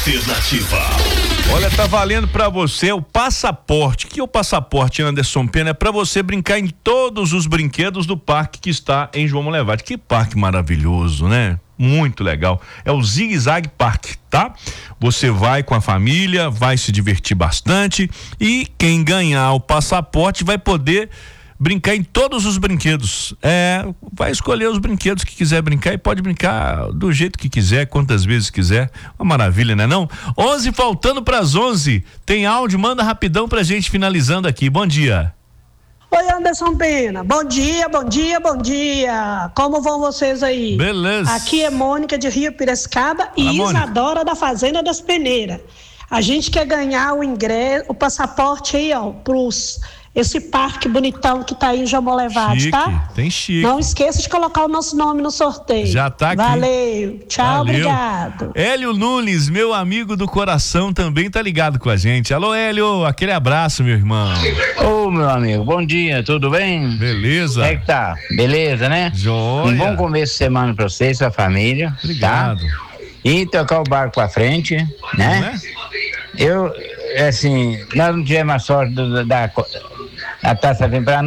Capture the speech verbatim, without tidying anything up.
Alternativa. Olha, tá valendo pra você o passaporte. Que é o passaporte, Anderson Pena? É pra você brincar em todos os brinquedos do parque que está em João Monlevade. Que parque maravilhoso, né? Muito legal. É o Zig Zag Park, tá? Você vai com a família, vai se divertir bastante e quem ganhar o passaporte vai poder brincar em todos os brinquedos. É, vai escolher os brinquedos que quiser brincar e pode brincar do jeito que quiser, quantas vezes quiser. Uma maravilha, né não? onze faltando para as onze. Tem áudio, manda rapidão pra gente finalizando aqui. Bom dia. Oi, Anderson Pena. Bom dia, bom dia, bom dia. Como vão vocês aí? Beleza. Aqui é Mônica de Rio Piracicaba e Mônica. Isadora da Fazenda das Peneiras. A gente quer ganhar o ingresso, o passaporte aí, ó, pros esse parque bonitão que tá aí em João Monlevade, Chique, tá? tem chique. Não esqueça de colocar o nosso nome no sorteio. Já tá aqui. Valeu, tchau, Valeu. obrigado. Hélio Nunes, meu amigo do coração, também tá ligado com a gente. Alô, Hélio, aquele abraço, meu irmão. Ô, meu amigo, bom dia, tudo bem? Beleza. Como é que tá? Beleza, né? Joia. Um bom começo de semana pra você e sua família. Obrigado. Tá? E tocar o barco pra frente, né? Não é? Eu, assim, nós não tivemos a sorte da, da, da taça vir pra